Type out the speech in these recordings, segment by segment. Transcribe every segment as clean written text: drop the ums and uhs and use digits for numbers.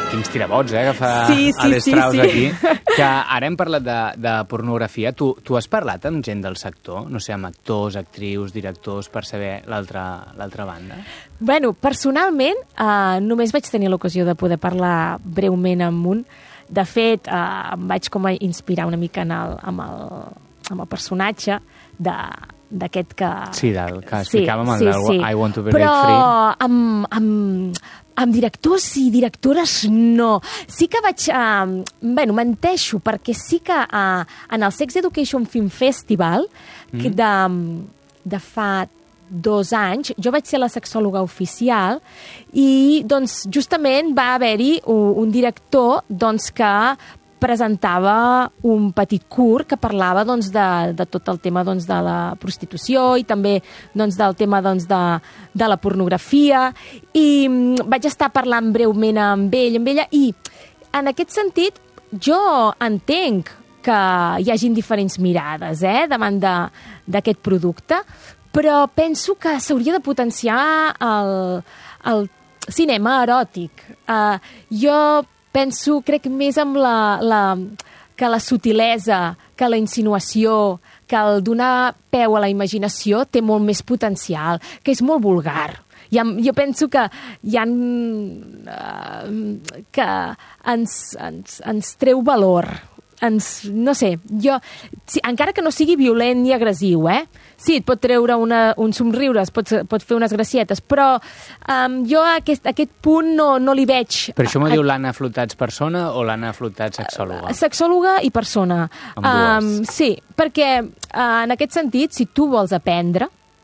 quins tirabots, que fa Sí, Strauss sí. aquí. Que ara hem parlat de pornografia. Tu has parlat amb gent del sector? No sé, amb actors, actrius, directors, per saber l'altra banda? Bueno, personalment, només vaig tenir l'ocasió de poder parlar breument amb un. De fet, em vaig com a inspirar una mica amb el personatge d'aquest que... Sí, del que explicàvem, I Want to Be Free. Però amb directors i directores no. Sí que vaig... menteixo, perquè sí que en el Sex Education Film Festival de fa 2 anys, jo vaig ser la sexòloga oficial i doncs justament va haver-hi un director doncs, que presentava un petit curt que parlava doncs, de tot el tema doncs, de la prostitució i també doncs, del tema doncs, de la pornografia i vaig estar parlant breument amb ella i en aquest sentit jo entenc que hi hagin diferents mirades davant d'aquest producte, però penso que s'hauria de potenciar el cinema eròtic. Jo crec més amb que la sutilesa, que la insinuació, que el donar peu a la imaginació té molt més potencial, que és molt vulgar. Jo penso que hi ha que ens treu valor. No sé, encara que no sigui violent ni agressiu, sí, et pot treure un somriures, pot fer unes gracietes, però jo aquest punt no li veig. Per això m'ho diu l'Anna Flotats persona o l'Anna Flotats sexòloga? Sexòloga i persona. Sí, perquè en aquest sentit, si tu vols aprendre,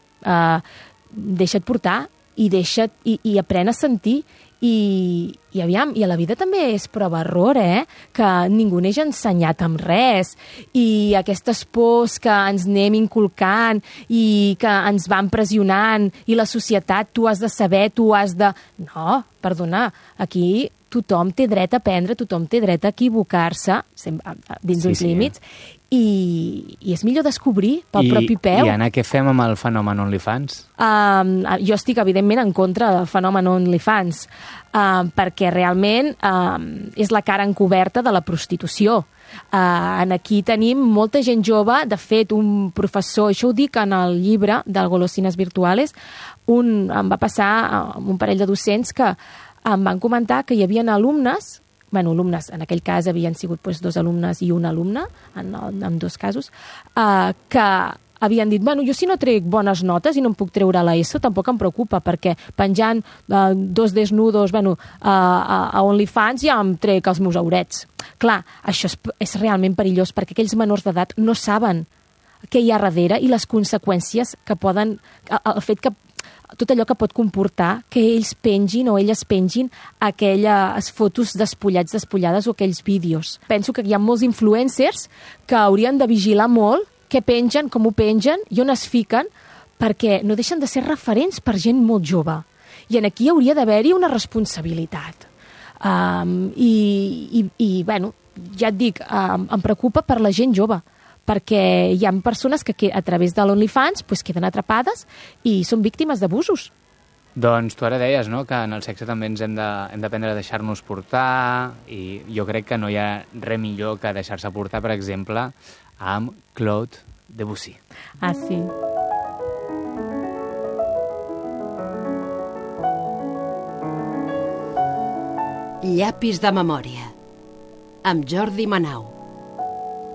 deixa't portar i aprèn a sentir i aviam, i a la vida també és prova-error, que ningú neix ensenyat amb res i aquestes pors que ens anem inculcant i que ens van pressionant i la societat, tu has de saber, tu has de... No, perdona, aquí tothom té dret a aprendre, tothom té dret a equivocar-se dins uns límits i és millor descobrir pel propi peu. I Anna, què fem amb el fenomen OnlyFans? Jo estic, evidentment, en contra del fenomen OnlyFans, perquè realment és la cara encoberta de la prostitució. Aquí tenim molta gent jove, de fet, un professor, això ho dic en el llibre del Golosines Virtuales, em va passar amb un parell de docents que em van comentar que hi havia alumnes, en aquell cas havien sigut 2 alumnes i un alumne, en 2 casos, que havien dit, jo si no trec bones notes i no em puc treure a l'ESO, tampoc em preocupa, perquè penjant 2 desnudos a OnlyFans ja em trec els meus aurets. Clar, això és realment perillós, perquè aquells menors d'edat no saben què hi ha darrere i les conseqüències que poden... El fet que tot allò que pot comportar que ells pengin o elles pengin aquelles fotos despullades o aquells vídeos. Penso que hi ha molts influencers que haurien de vigilar molt què pengen, com ho pengen i on es fiquen, perquè no deixen de ser referents per gent molt jove. I aquí hauria d'haver-hi una responsabilitat. Ja et dic, em preocupa per la gent jove, perquè hi ha persones que a través de l'OnlyFans queden atrapades i són víctimes d'abusos. Doncs tu ara deies, no?, que en el sexe també ens hem d'aprendre a deixar-nos portar i jo crec que no hi ha res millor que deixar-se portar, per exemple, amb Claude Debussy. Ah, sí. Llapis de memòria, amb Jordi Manau.